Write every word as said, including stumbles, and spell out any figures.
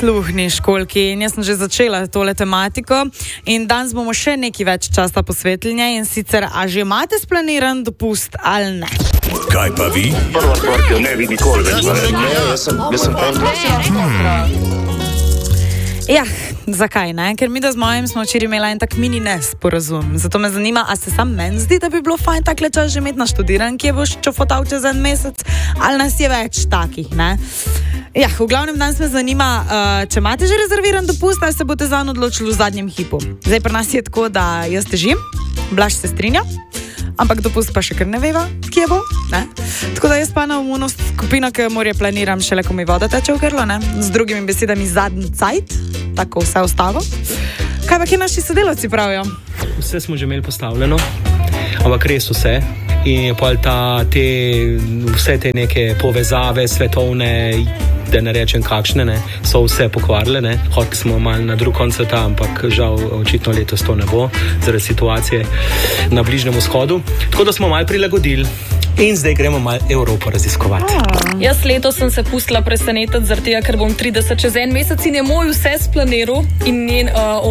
Prisluhni školki. In jaz sem že začela tole tematiko in danes bomo še nekaj več časa posvetili njej in sicer, a že imate splaniran dopust ali ne? Kaj pa vi? Prva stvar, ki jo ne bi nikoli več. Ne, jaz sem, jaz sem kontra. Ja, zakaj ne? Ker mi da z mojim smo včeraj imela en tak mini nesporazum. Zato me zanima, a se sam meni zdi, da bi bilo fajn takle čas že imeti naštudiran, kje boš čofotal čez en mesec, ali nas je več takih, ne? Ja, v glavnem danes me zanima, uh, če imate že rezerviran dopust, ali se boste zanj odločili v zadnjem hipu. Zdaj pri nas je tako, da jaz težim, Blaž se strinja, ampak dopust pa še kar ne veva, kje bo, ne? Tako da jaz pa na umovno skupino, ki jo morje planiram šele, ko mi voda teče v grlo, ne? Z drugimi besedami zadnji cajt, tako vse ostalo. Kaj pa kje naši sodelavci pravijo? Vse smo že imeli postavljeno, ampak res vse. In je pa ta, te, vse te neke povezave svetovne, da ne rečem kakšne, ne, so vse pokvarile, ne. Hoteli smo malo na drug konec sveta, ampak žal očitno letos to ne bo, zaradi situacije na Bližnjem vzhodu. Tako da smo malo prilagodili in zdaj gremo malo Evropo raziskovati. Ah. Jaz letos sem se pustila presenetiti, zaradi tega, ker bom trideset čez en mesec in je moj vse splaniral in njen uh,